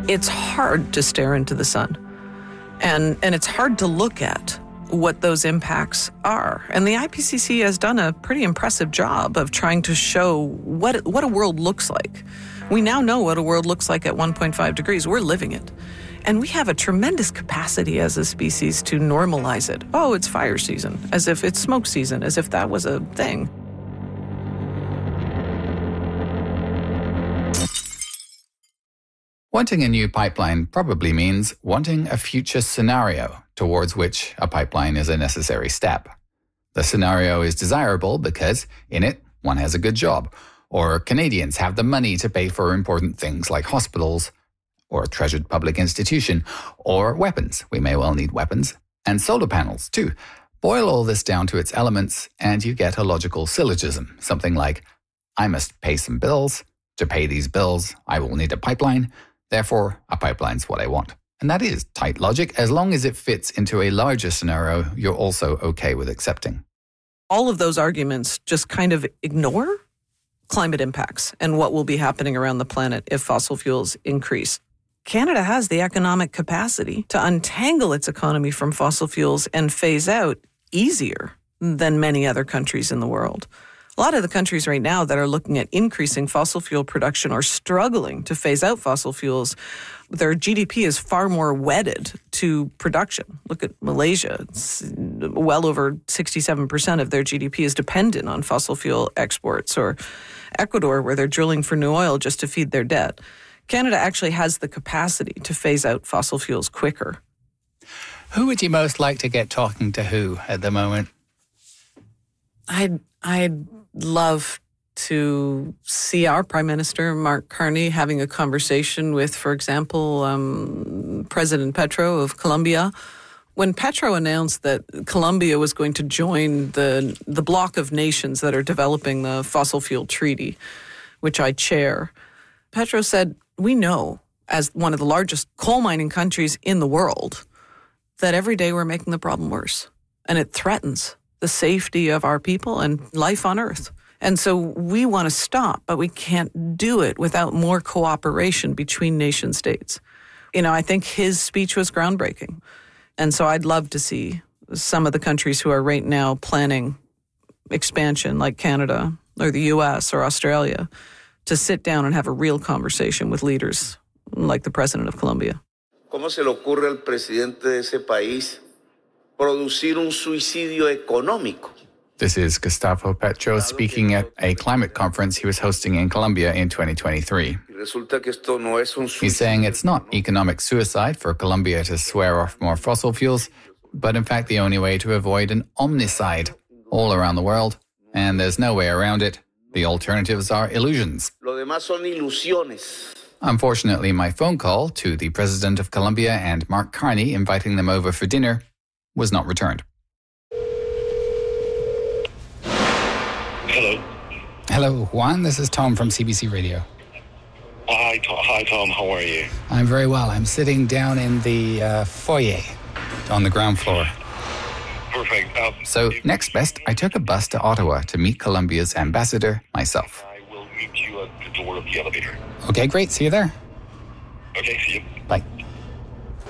it's hard to stare into the sun. And it's hard to look at what those impacts are. And the IPCC has done a pretty impressive job of trying to show what a world looks like. We now know what a world looks like at 1.5 degrees. We're living it. And we have a tremendous capacity as a species to normalize it. Oh, it's fire season, as if it's smoke season, as if that was a thing. Wanting a new pipeline probably means wanting a future scenario towards which a pipeline is a necessary step. The scenario is desirable because, in it, one has a good job, or Canadians have the money to pay for important things like hospitals, or a treasured public institution, or weapons. We may well need weapons. And solar panels, too. Boil all this down to its elements, and you get a logical syllogism, something like, I must pay some bills. To pay these bills, I will need a pipeline. Therefore, a pipeline's what I want. And that is tight logic. As long as it fits into a larger scenario, you're also okay with accepting. All of those arguments just kind of ignore climate impacts and what will be happening around the planet if fossil fuels increase. Canada has the economic capacity to untangle its economy from fossil fuels and phase out easier than many other countries in the world. A lot of the countries right now that are looking at increasing fossil fuel production or struggling to phase out fossil fuels, their GDP is far more wedded to production. Look at Malaysia. It's well over 67% of their GDP is dependent on fossil fuel exports, or Ecuador, where they're drilling for new oil just to feed their debt. Canada actually has the capacity to phase out fossil fuels quicker. Who would you most like to get talking to who at the moment? I'd love to see our Prime Minister, Mark Carney, having a conversation with, for example, President Petro of Colombia. When Petro announced that Colombia was going to join the bloc of nations that are developing the fossil fuel treaty, which I chair, Petro said, we know, as one of the largest coal mining countries in the world, that every day we're making the problem worse. And it threatens the safety of our people and life on Earth. And so we want to stop, but we can't do it without more cooperation between nation states. You know, I think his speech was groundbreaking. And so I'd love to see some of the countries who are right now planning expansion, like Canada or the US or Australia, to sit down and have a real conversation with leaders like the President of Colombia. ¿Cómo se le ocurre al presidente de ese país producir un suicidio económico? This is Gustavo Petro speaking at a climate conference he was hosting in Colombia in 2023. He's saying it's not economic suicide for Colombia to swear off more fossil fuels, but in fact the only way to avoid an omnicide all around the world, and there's no way around it. The alternatives are illusions. Unfortunately, my phone call to the President of Colombia and Mark Carney inviting them over for dinner was not returned. Hello. Hello, Juan. This is Tom from CBC Radio. Hi, Tom. How are you? I'm very well. I'm sitting down in the foyer on the ground floor. Perfect. So, next best, I took a bus to Ottawa to meet Colombia's ambassador myself. I will meet you at the door of the elevator. Okay, great. See you there. Okay, see you.